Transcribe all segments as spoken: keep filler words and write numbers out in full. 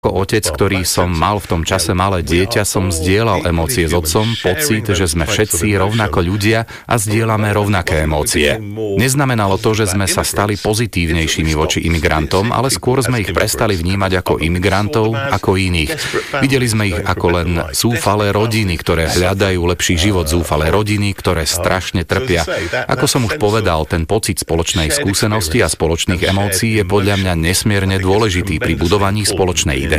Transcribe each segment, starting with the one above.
Ako otec, ktorý som mal v tom čase malé dieťa, som zdieľal emócie s otcom, pocit, že sme všetci rovnako ľudia a zdieľame rovnaké emócie. Neznamenalo to, že sme sa stali pozitívnejšími voči imigrantom, ale skôr sme ich prestali vnímať ako imigrantov, ako iných. Videli sme ich ako len zúfalé rodiny, ktoré hľadajú lepší život, zúfalé rodiny, ktoré strašne trpia. Ako som už povedal, ten pocit spoločnej skúsenosti a spoločných emócií je podľa mňa nesmierne dôležitý pri budovaní spoločnej identity.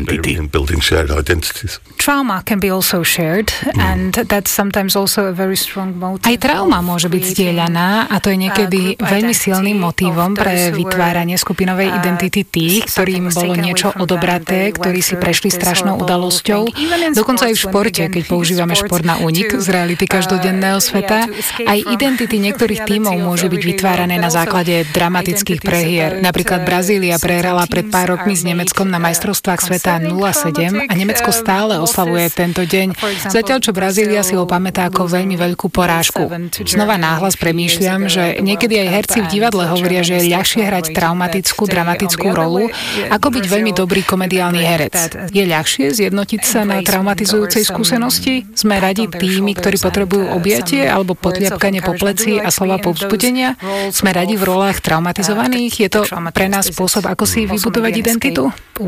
Trauma can be also shared, and that's sometimes also a very strong motive. Aj trauma môže byť zdieľaná a to je niekedy veľmi silným motívom pre vytváranie skupinovej identity tých, ktorým bolo niečo odobraté, ktorí si prešli strašnou udalosťou. Dokonca aj v športe, keď používame šport na únik z reality každodenného sveta, aj identity niektorých tímov môžu byť vytvárané na základe dramatických prehier. Napríklad Brazília prehrala pred pár rokmi s Nemeckom na majstrovstvách sveta nula sedem a Nemecko stále oslavuje tento deň, zatiaľ čo Brazília si ho pamätá ako veľmi veľkú porážku. Znova náhlas premýšľam, že niekedy aj herci v divadle hovoria, že je ľahšie hrať traumatickú, dramatickú rolu, ako byť veľmi dobrý komediálny herec. Je ľahšie zjednotiť sa na traumatizujúcej skúsenosti? Sme radi tými, ktorí potrebujú objatie alebo potliapkanie po pleci a slova povzbudenia? Sme radi v rolách traumatizovaných? Je to pre nás spôsob, ako si vybudovať identitu?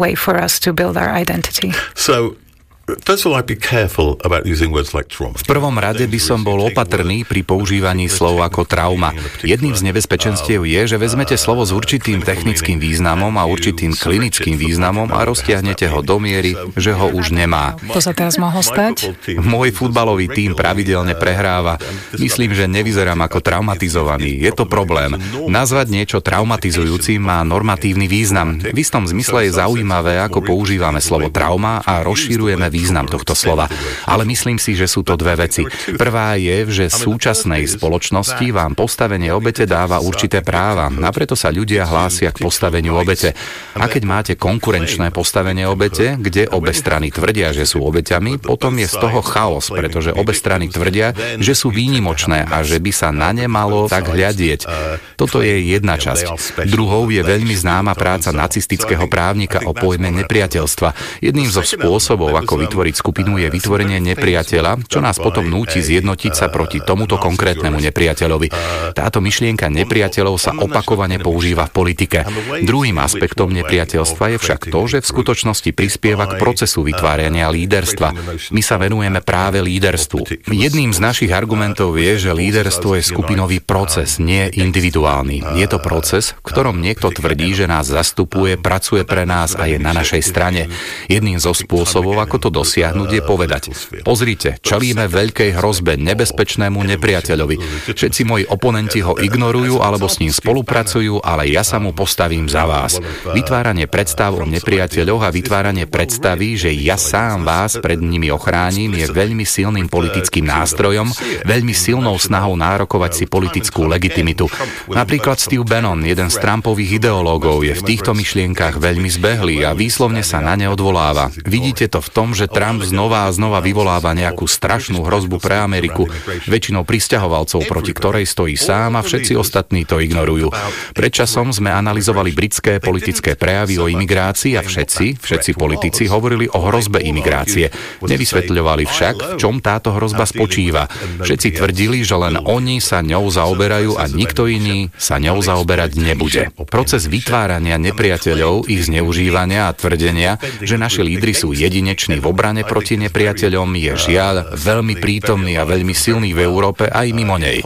Build our identity. So first of all, I'd be careful about using words like trauma. V prvom rade by som bol opatrný pri používaní slov ako trauma. Jedným z nebezpečenstiev je, že vezmete slovo s určitým technickým významom a určitým klinickým významom a roztiahnete ho do miery, že ho už nemá. To sa teraz mohlo stať? Môj futbalový tím pravidelne prehráva. Myslím, že nevyzerám ako traumatizovaný. Je to problém. Nazvať niečo traumatizujúcim má normatívny význam. V istom zmysle je zaujímavé, ako používame slovo trauma a rozširujeme význam tohto slova. Ale myslím si, že sú to dve veci. Prvá je, že v súčasnej spoločnosti vám postavenie obete dáva určité práva a preto sa ľudia hlásia k postaveniu obete. A keď máte konkurenčné postavenie obete, kde obe strany tvrdia, že sú obeťami, potom je z toho chaos, pretože obe strany tvrdia, že sú výnimočné a že by sa na ne malo tak hľadieť. Toto je jedna časť. Druhou je veľmi známa práca nacistického právnika o pojme nepriateľstva. Jedným zo spôsobov, ako vytvoriť skupinu, je vytvorenie nepriateľa, čo nás potom núti zjednotiť sa proti tomuto konkrétnemu nepriateľovi. Táto myšlienka nepriateľov sa opakovane používa v politike. Druhým aspektom nepriateľstva je však to, že v skutočnosti prispieva k procesu vytvárania líderstva. My sa venujeme práve líderstvu. Jedným z našich argumentov je, že líderstvo je skupinový proces, nie individuálny. Je to proces, v ktorom niekto tvrdí, že nás zastupuje, pracuje pre nás a je na našej strane. Jedným zo spôsobov, ako to dosiahnuť, je povedať: pozrite, čelíme veľkej hrozbe, nebezpečnému nepriateľovi. Všetci moji oponenti ho ignorujú alebo s ním spolupracujú, ale ja sa mu postavím za vás. Vytváranie predstav o nepriateľoch a vytváranie predstavy, že ja sám vás pred nimi ochránim, je veľmi silným politickým nástrojom, veľmi silnou snahou nárokovať si politickú legitimitu. Napríklad Steve Bannon, jeden z Trumpových ideológov, je v týchto myšlienkach veľmi zbehlý a výslovne sa na ne odvoláva. Vidíte to v tom, že Trump znova a znova vyvoláva nejakú strašnú hrozbu pre Ameriku, väčšinou prisťahovalcov, proti ktorej stojí sám a všetci ostatní to ignorujú. Pred časom sme analyzovali britské politické prejavy o imigrácii a všetci, všetci politici hovorili o hrozbe imigrácie. Nevysvetľovali však, v čom táto hrozba spočíva. Všetci tvrdili, že len oni sa ňou zaoberajú a nikto iný sa ňou zaoberať nebude. Proces vytvárania nepriateľov, ich zneužívania a tvrdenia, že naši lídri sú jedineční v obrane proti nepriateľom, je žiaľ veľmi prítomný a veľmi silný v Európe aj mimo nej.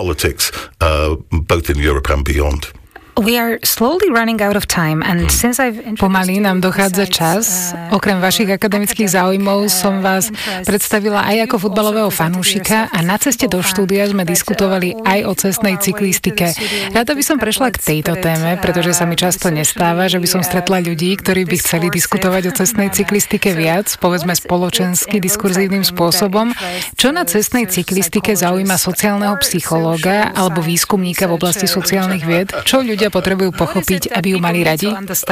Pomaly nám dochádza čas. Okrem vašich akademických záujmov som vás predstavila aj ako futbalového fanúšika a na ceste do štúdia sme diskutovali aj o cestnej cyklistike. Rada by som prešla k tejto téme, pretože sa mi často nestáva, že by som stretla ľudí, ktorí by chceli diskutovať o cestnej cyklistike viac, povedzme spoločensky, diskurzívnym spôsobom. Čo na cestnej cyklistike zaujíma sociálneho psychológa alebo výskumníka v oblasti sociálnych vied? Čo ľudia ľudia potrebujú pochopiť, aby ju mali radi.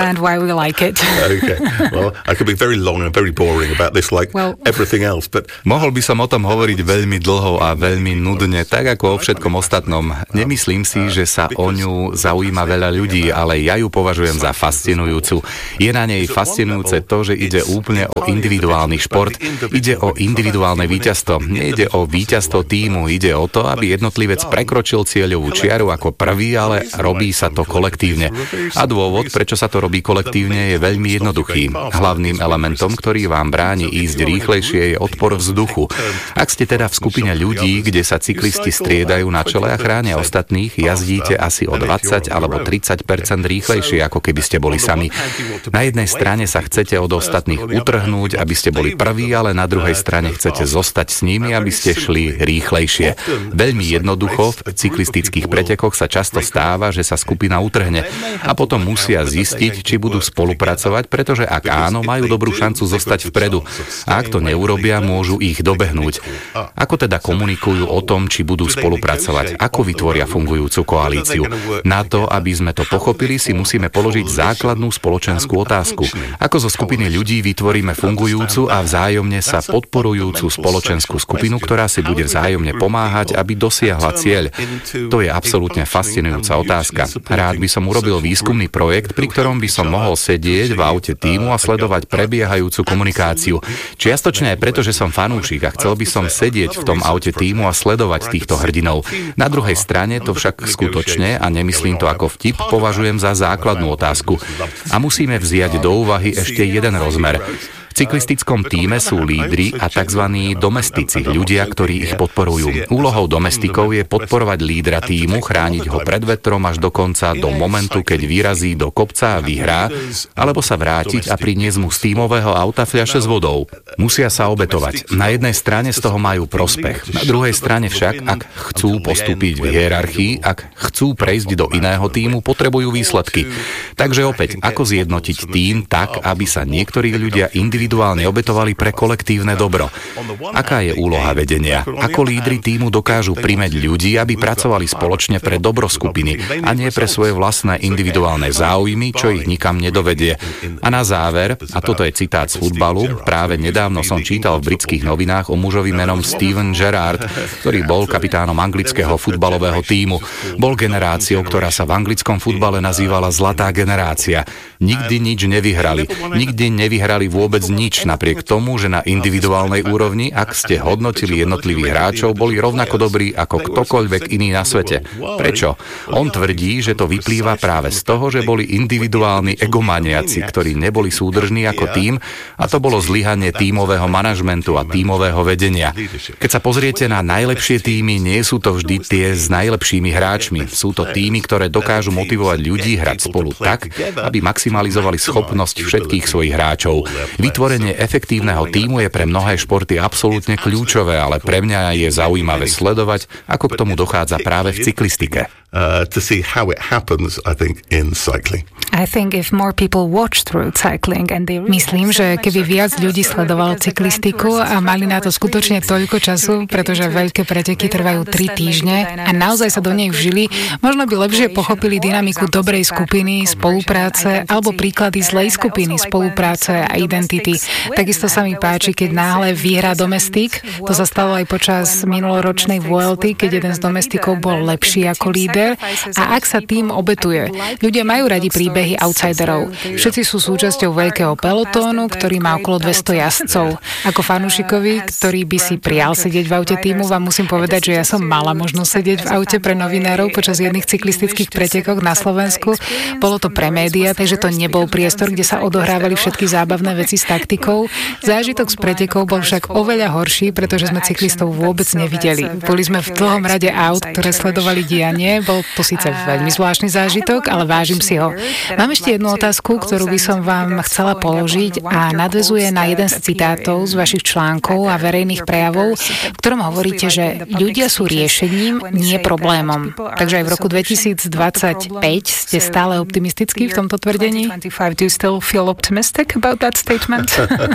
Okay. Well, I could be very long and very boring about this, like well, everything else, but... Mohol by som o tom hovoriť veľmi dlho a veľmi nudne, tak ako o všetkom ostatnom. Nemyslím si, že sa o ňu zaujíma veľa ľudí, ale ja ju považujem za fascinujúcu. Je na nej fascinujúce to, že ide úplne o individuálny šport, ide o individuálne víťazstvo. Nejde o víťazstvo tímu, ide o to, aby jednotlivec prekročil cieľovú čiaru ako prvý, ale robí sa to kolektívne. A dôvod, prečo sa to robí kolektívne, je veľmi jednoduchý. Hlavným elementom, ktorý vám bráni ísť rýchlejšie, je odpor vzduchu. Ak ste teda v skupine ľudí, kde sa cyklisti striedajú na čele a chránia ostatných, jazdíte asi o dvadsať alebo tridsať percent rýchlejšie, ako keby ste boli sami. Na jednej strane sa chcete od ostatných utrhnúť, aby ste boli prví, ale na druhej strane chcete zostať s nimi, aby ste šli rýchlejšie. Veľmi jednoducho v cyklistických pretekoch sa často stáva, že sa skupina utrhne a potom musia zistiť, či budú spolupracovať, pretože ak áno, majú dobrú šancu zostať vpredu. A ak to neurobia, môžu ich dobehnúť. Ako teda komunikujú o tom, či budú spolupracovať? Ako vytvoria fungujúcu koalíciu? Na to, aby sme to pochopili, si musíme položiť základnú spoločenskú otázku. Ako zo skupiny ľudí vytvoríme fungujúcu a vzájomne sa podporujúcu spoločenskú skupinu, ktorá si bude vzájomne pomáhať, aby dosiahla cieľ? To je absolútne fascinujúca otázka. Rád by som urobil výskumný projekt, pri ktorom by som mohol sedieť v aute tímu a sledovať prebiehajúcu komunikáciu. Čiastočne aj preto, že som fanúšik a chcel by som sedieť v tom aute tímu a sledovať týchto hrdinov. Na druhej strane to však skutočne, a nemyslím to ako vtip, považujem za základnú otázku. A musíme vziať do úvahy ešte jeden rozmer. V cyklistickom tíme sú lídri a tzv. Domestici, ľudia, ktorí ich podporujú. Úlohou domestikov je podporovať lídra tímu, chrániť ho pred vetrom až do konca, do momentu, keď vyrazí do kopca a vyhrá, alebo sa vrátiť a priniesť mu z tímového auta fľaše s vodou. Musia sa obetovať. Na jednej strane z toho majú prospech. Na druhej strane však, ak chcú postúpiť v hierarchii, ak chcú prejsť do iného tímu, potrebujú výsledky. Takže opäť, ako zjednotiť tím tak, aby sa niektorí ľudia individuálne individuálne obetovali pre kolektívne dobro. Aká je úloha vedenia? Ako lídri tímu dokážu primäť ľudí, aby pracovali spoločne pre dobro skupiny a nie pre svoje vlastné individuálne záujmy, čo ich nikam nedovedie? A na záver, a toto je citát z futbalu, práve nedávno som čítal v britských novinách o mužovi menom Steven Gerrard, ktorý bol kapitánom anglického futbalového tímu. Bol generáciou, ktorá sa v anglickom futbale nazývala Zlatá generácia. Nikdy nič nevyhrali. Nikdy nevyhrali vôbec nič, napriek tomu, že na individuálnej úrovni, ak ste hodnotili jednotlivých hráčov, boli rovnako dobrí ako ktokoľvek iný na svete. Prečo? On tvrdí, že to vyplýva práve z toho, že boli individuálni egomaniaci, ktorí neboli súdržní ako tím, a to bolo zlyhanie tímového manažmentu a tímového vedenia. Keď sa pozriete na najlepšie tímy, nie sú to vždy tie s najlepšími hráčmi. Sú to tímy, ktoré dokážu motivovať ľudí hrať spolu tak, aby maximalizovali schopnosť všetkých svojich hráčov. Vytvorenie efektívneho tímu je pre mnohé športy absolútne kľúčové, ale pre mňa je zaujímavé sledovať, ako k tomu dochádza práve v cyklistike. Uh, to see how it happens, I think, in cycling. I think if more people watch through cycling and they... Myslím, že keby viac ľudí sledovalo cyklistiku a mali na to skutočne toľko času, pretože veľké preteky trvajú tri týždne a naozaj sa do nej vžili, možno by lepšie pochopili dynamiku dobrej skupiny, spolupráce alebo príklady zlej skupiny, spolupráce a identity. Takisto sa mi páči, keď náhle vyhrá domestik. To sa stalo aj počas minuloročnej Vuelty, keď jeden z domestikov bol lepší ako líder. A ak sa tým obetuje, ľudia majú radi príbehy outsiderov. Všetci sú súčasťou veľkého pelotónu, ktorý má okolo dvesto jazdcov. Ako fanúšikovi, ktorý by si prial sedieť v aute tímu, vám musím povedať, že ja som mala možnosť sedieť v aute pre novinárov počas jedných cyklistických pretekov na Slovensku. Bolo to pre médiá, takže to nebol priestor, kde sa odohrávali všetky zábavné veci s taktikou. Zážitok z pretekov bol však oveľa horší, pretože sme cyklistov vôbec nevideli. Boli sme v dlhom rade aut, ktoré sledovali dianie. Bol to síce veľmi zvláštny zážitok, ale vážim si ho. Mám ešte jednu otázku, ktorú by som vám chcela položiť a nadväzuje na jeden z citátov z vašich článkov a verejných prejavov, v ktorom hovoríte, že ľudia sú riešením, nie problémom. Takže aj v roku dvetisícdvadsaťpäť ste stále optimistickí v tomto tvrdení? Do you still feel optimistic about that statement?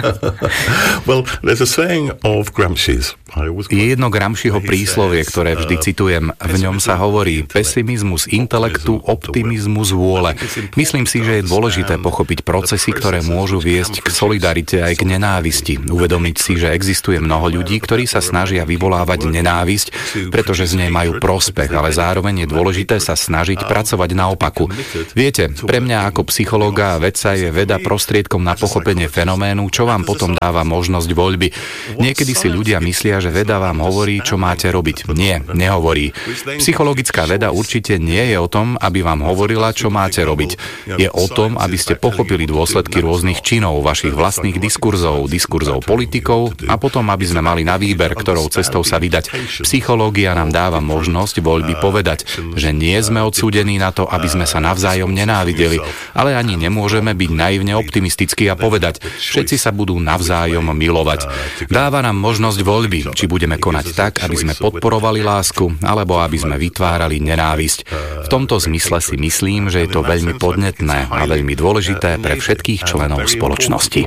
Well, there's a saying of Gramsci's. Je jedno Gramsciho príslovie, ktoré vždy citujem. V ňom sa hovorí, pesimizmus intelektu, optimizmus vôle. Myslím si, že je dôležité pochopiť procesy, ktoré môžu viesť k solidarite aj k nenávisti. Uvedomiť si, že existuje mnoho ľudí, ktorí sa snažia vyvolávať nenávisť, pretože z nej majú prospech, ale zároveň je dôležité sa snažiť pracovať na opaku. Viete, pre mňa ako psychológa a vedca je veda prostriedkom na pochopenie fenoménu, čo vám potom dáva možnosť voľby. Niekedy si ľudia myslia, že veda vám hovorí, čo máte robiť. Nie, nehovorí. Psychologická veda určite nie je o tom, aby vám hovorila, čo máte robiť. Je o tom, aby ste pochopili dôsledky rôznych činov, vašich vlastných diskurzov, diskurzov politikov a potom, aby sme mali na výber, ktorou cestou sa vydať. Psychológia nám dáva možnosť voľby povedať, že nie sme odsúdení na to, aby sme sa navzájom nenávideli, ale ani nemôžeme byť naivne optimistickí a povedať, všetci sa budú navzájom milovať. Dáva nám možnosť voľby, či budeme konať tak, aby sme podporovali lásku, alebo aby sme vytvárali nenávisť. V tomto zmysle si myslím, že je to veľmi podnetné a veľmi dôležité pre všetkých členov spoločnosti.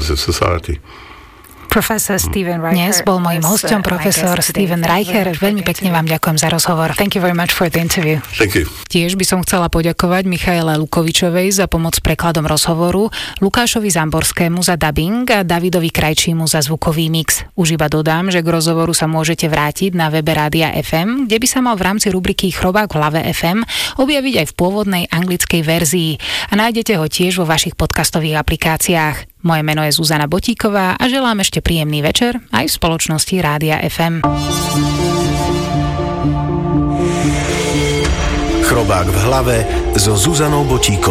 Dnes bol mojím hosťom profesor Steven Reicher. Veľmi pekne vám ďakujem za rozhovor. Thank you very much for the interview. Thank you. Tiež by som chcela poďakovať Michaele Lukovičovej za pomoc s prekladom rozhovoru, Lukášovi Zamborskému za dubbing a Davidovi Krajčímu za zvukový mix. Už iba dodám, že k rozhovoru sa môžete vrátiť na webe Rádia ef em, kde by sa mal v rámci rubriky Chrobák v hlave ef em objaviť aj v pôvodnej anglickej verzii a nájdete ho tiež vo vašich podcastových aplikáciách. Moje meno je Zuzana Botíková a želám ešte príjemný večer aj v spoločnosti Rádia ef em. Chrobák v hlave so Zuzanou Botíkovou.